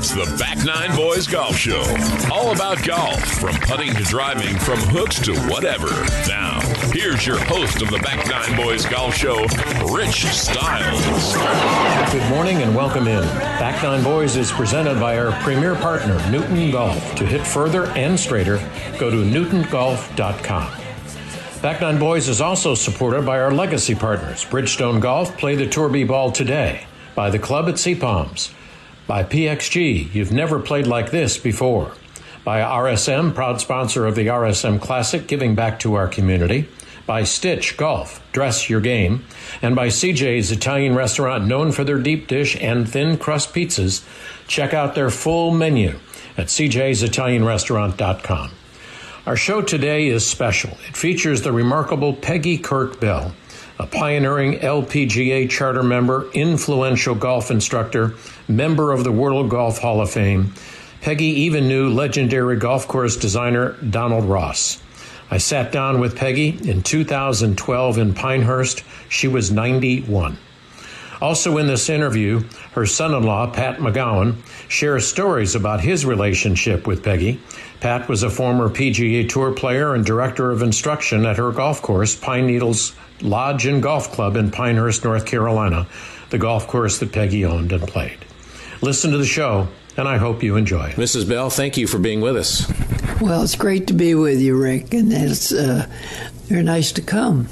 It's the Back Nine Boys Golf Show. All about golf, from putting to driving, from hooks to whatever. Now, here's your host of the Back Nine Boys Golf Show, Rich Stiles. Good morning and welcome in. Back Nine Boys is presented by our premier partner, Newton Golf. To hit further and straighter, go to newtongolf.com. Back Nine Boys is also supported by our legacy partners, Bridgestone Golf, play the Tour B ball today. By the Club at Sea Palms. By PXG, you've never played like this before. By RSM, proud sponsor of the RSM Classic, giving back to our community. By Stitch Golf, dress your game. And by CJ's Italian restaurant, known for their deep dish and thin crust pizzas. Check out their full menu at cjsitalianrestaurant.com. Our show today is special. It features the remarkable Peggy Kirk Bell, a pioneering LPGA charter member, influential golf instructor, member of the World Golf Hall of Fame. Peggy even knew legendary golf course designer Donald Ross. I sat down with Peggy in 2012 in Pinehurst. She was 91. Also in this interview, her son-in-law, Pat McGowan, shares stories about his relationship with Peggy. Pat was a former PGA Tour player and director of instruction at her golf course, Pine Needles Lodge and Golf Club in Pinehurst, North Carolina, the golf course that Peggy owned and played. Listen to the show, and I hope you enjoy it. Mrs. Bell, thank you for being with us. Well, it's great to be with you, Rick, and it's very nice to come.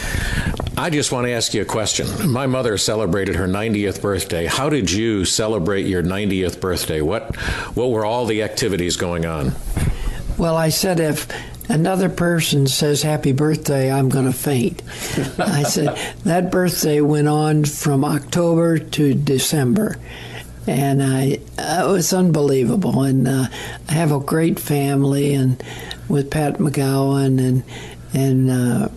I just want to ask you a question. My mother celebrated her 90th birthday. How did you celebrate your 90th birthday? What were all the activities going on? Well, I said if another person says happy birthday, I'm going to faint. I said that birthday went on from October to December, and it was unbelievable. And I have a great family, and with Pat McGowan and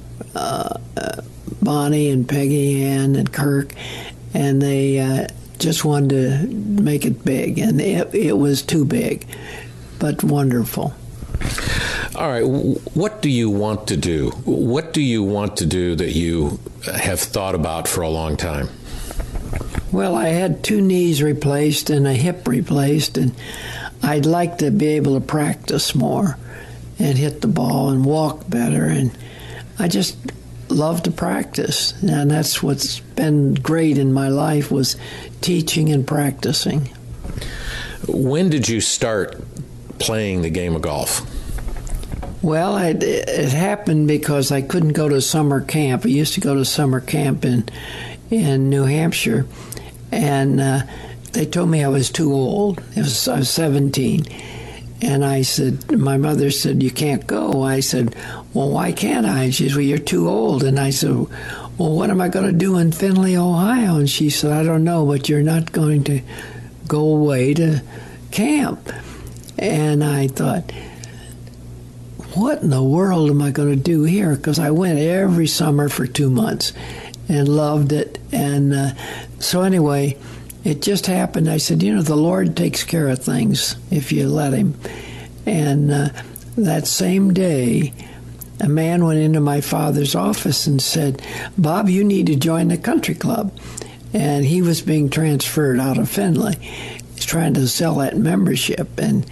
Bonnie and Peggy Ann and Kirk, and they just wanted to make it big, and it was too big, but wonderful. All right, what do you want to do? What do you want to do that you have thought about for a long time? Well, I had 2 knees replaced and a hip replaced, and I'd like to be able to practice more and hit the ball and walk better, and I just love to practice, and that's what's been great in my life was teaching and practicing. When did you start playing the game of golf? Well, it happened because I couldn't go to summer camp. I used to go to summer camp in New Hampshire, and they told me I was too old. I was 17. And I said, my mother said, you can't go. I said, well, why can't I? And she said, well, you're too old. And I said, well, what am I going to do in Findlay, Ohio? And she said, I don't know, but you're not going to go away to camp. And I thought, what in the world am I going to do here? Because I went every summer for 2 months and loved it. And so anyway, it just happened. I said, the Lord takes care of things if you let him. And that same day, a man went into my father's office and said, Bob, you need to join the country club. And he was being transferred out of Findlay. He's trying to sell that membership. And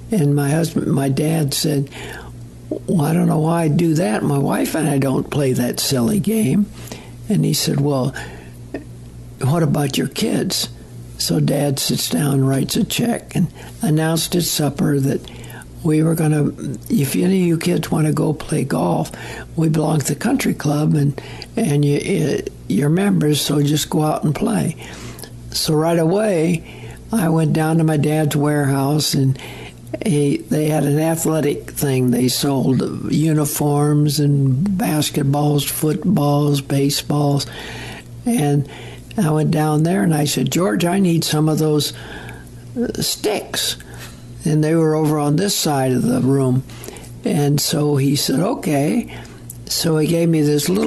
my dad said, well, I don't know why I'd do that. My wife and I don't play that silly game. And he said, well, what about your kids? So Dad sits down and writes a check and announced at supper that we were going to, if any of you kids want to go play golf, we belong to the country club and you're members, so just go out and play. So right away, I went down to my dad's warehouse, and they had an athletic thing. They sold uniforms and basketballs, footballs, baseballs, and I went down there and I said, George, I need some of those sticks. And they were over on this side of the room. And so he said, okay. So he gave me this little